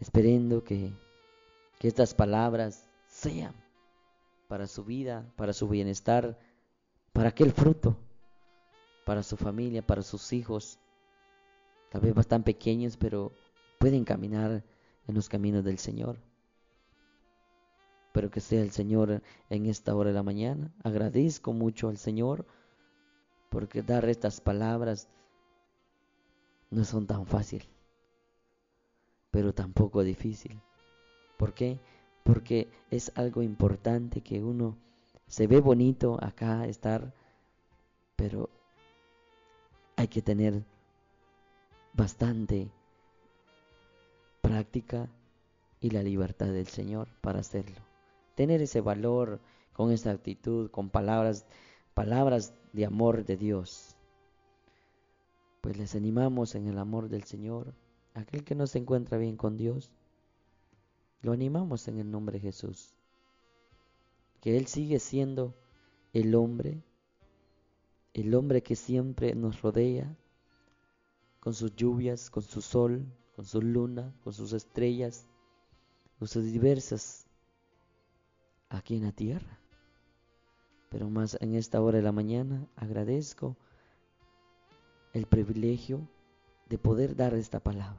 esperando que estas palabras sean para su vida, para su bienestar, para aquel fruto, para su familia, para sus hijos, tal vez están pequeños, pero pueden caminar en los caminos del Señor. Pero que sea el Señor en esta hora de la mañana. Agradezco mucho al Señor porque dar estas palabras no son tan fácil, pero tampoco difícil. ¿Por qué? Porque es algo importante que uno se ve bonito acá estar, pero hay que tener bastante práctica y la libertad del Señor para hacerlo. Tener ese valor con esa actitud, con palabras de amor de Dios. Pues les animamos en el amor del Señor. Aquel que no se encuentra bien con Dios, lo animamos en el nombre de Jesús. Que Él sigue siendo el hombre que siempre nos rodea, con sus lluvias, con su sol, con su luna, con sus estrellas, con sus diversas aquí en la tierra. Pero más en esta hora de la mañana agradezco el privilegio de poder dar esta palabra.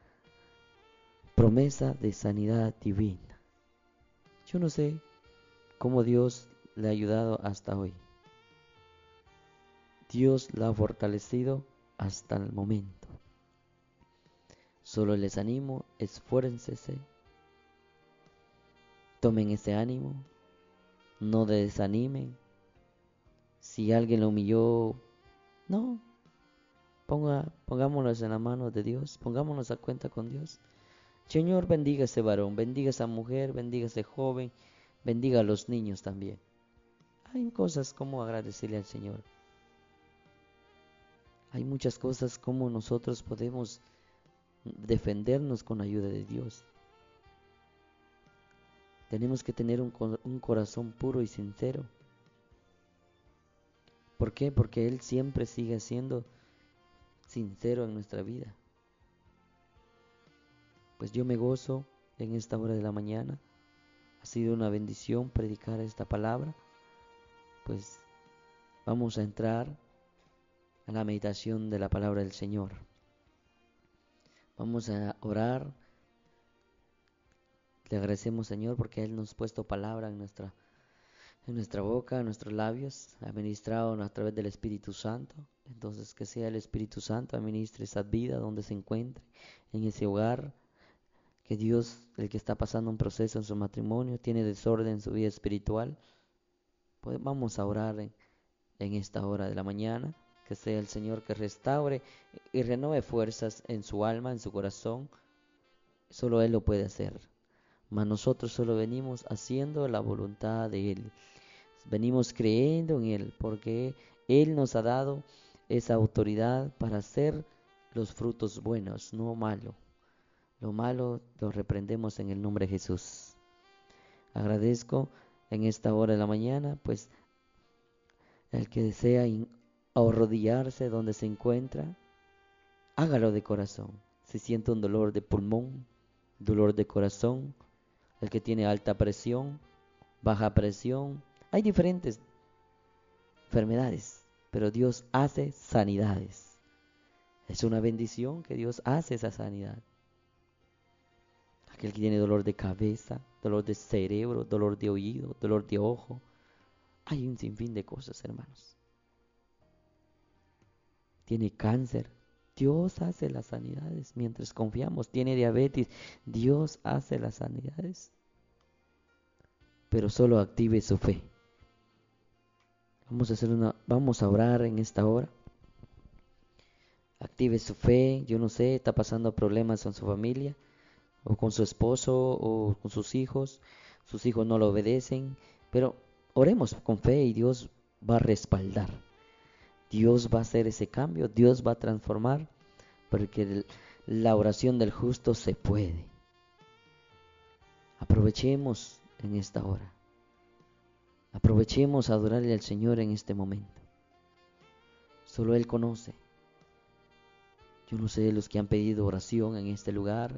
Promesa de sanidad divina. Yo no sé cómo Dios le ha ayudado hasta hoy. Dios la ha fortalecido hasta el momento. Solo les animo, esfuércense, tomen ese ánimo, no desanimen. Si alguien lo humilló, no, pongámonos en la mano de Dios, pongámonos a cuenta con Dios. Señor, bendiga a ese varón, bendiga a esa mujer, bendiga a ese joven, bendiga a los niños también. Hay cosas como agradecerle al Señor. Hay muchas cosas como nosotros podemos defendernos con la ayuda de Dios. Tenemos que tener un corazón puro y sincero. ¿Por qué? Porque Él siempre sigue siendo sincero en nuestra vida. Pues yo me gozo en esta hora de la mañana. Ha sido una bendición predicar esta palabra. Pues vamos a entrar a la meditación de la palabra del Señor. Vamos a orar. Le agradecemos, Señor, porque Él nos ha puesto palabra en nuestra boca, en nuestros labios, ha ministrado a través del Espíritu Santo. Entonces que sea el Espíritu Santo administre esa vida donde se encuentre, en ese hogar. Que Dios, el que está pasando un proceso en su matrimonio, tiene desorden en su vida espiritual, pues vamos a orar en esta hora de la mañana. Que sea el Señor que restaure y renueve fuerzas en su alma, en su corazón. Solo Él lo puede hacer. Mas nosotros solo venimos haciendo la voluntad de Él. Venimos creyendo en Él, porque Él nos ha dado esa autoridad para hacer los frutos buenos, no malos. Lo malo lo reprendemos en el nombre de Jesús. Agradezco en esta hora de la mañana, pues el que desea arrodillarse donde se encuentra, hágalo de corazón. Si siente un dolor de pulmón, dolor de corazón, el que tiene alta presión, baja presión, hay diferentes enfermedades, pero Dios hace sanidades. Es una bendición que Dios hace esa sanidad. Aquel que tiene dolor de cabeza, dolor de cerebro, dolor de oído, dolor de ojo. Hay un sinfín de cosas, hermanos. Tiene cáncer, Dios hace las sanidades mientras confiamos. Tiene diabetes, Dios hace las sanidades. Pero solo active su fe. Vamos a orar en esta hora. Active su fe. Yo no sé, está pasando problemas con su familia, o con su esposo, o con sus hijos no lo obedecen, pero oremos con fe y Dios va a respaldar, Dios va a hacer ese cambio, Dios va a transformar, porque la oración del justo se puede. Aprovechemos en esta hora, aprovechemos a adorarle al Señor en este momento. Solo Él conoce. Yo no sé los que han pedido oración en este lugar,